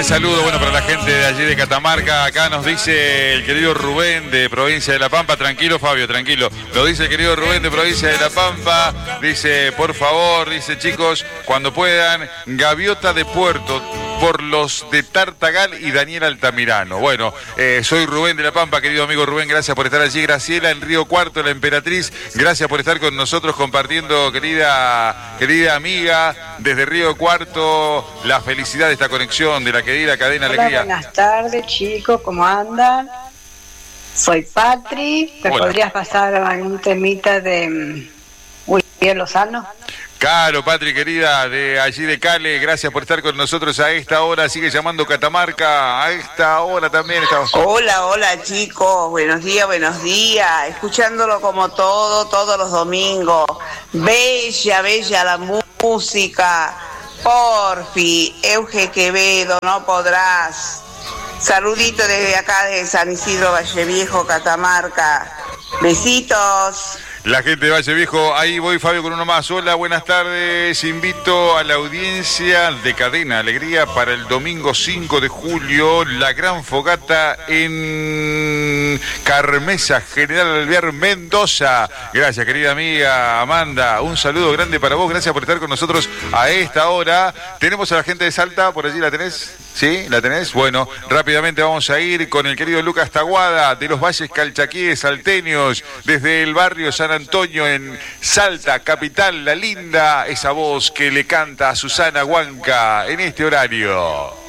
cordial saludo, bueno, para la gente de allí de Catamarca. Acá nos dice el querido Rubén de Provincia de La Pampa. Tranquilo, Fabio, tranquilo. Lo dice el querido Rubén de Provincia de La Pampa. Dice, por favor, dice, chicos, cuando puedan, Gaviota de Puerto por los de Tartagal y Daniel Altamirano. Bueno, soy Rubén de La Pampa, querido amigo Rubén, gracias por estar allí. Graciela en Río Cuarto, la Emperatriz, gracias por estar con nosotros compartiendo, querida amiga, desde Río Cuarto, la felicidad de esta conexión de la querida Cadena Hola, Alegría. Buenas tardes, chicos, ¿cómo andan? Soy Patri. ¿Me podrías pasar algún temita de William Lozano? Claro, Patri, querida, de allí de Cale, gracias por estar con nosotros a esta hora. Sigue llamando Catamarca, a esta hora también estamos. Hola chicos, buenos días, escuchándolo como todos los domingos. Bella la música. Porfi, Euge Quevedo, no podrás. Saludito desde acá, de San Isidro Valle Viejo, Catamarca. Besitos. La gente de Valle Viejo, ahí voy, Fabio, con uno más. Hola, buenas tardes. Invito a la audiencia de Cadena Alegría para el domingo 5 de julio, la gran fogata en Carmesa, General Alvear, Mendoza. Gracias, querida amiga Amanda. Un saludo grande para vos. Gracias por estar con nosotros a esta hora. Tenemos a la gente de Salta, por allí, ¿la tenés? ¿Sí? ¿La tenés? Bueno, rápidamente vamos a ir con el querido Lucas Taguada, de los Valles Calchaquíes salteños, desde el barrio San Antonio en Salta, capital, la linda, esa voz que le canta a Susana Huanca en este horario.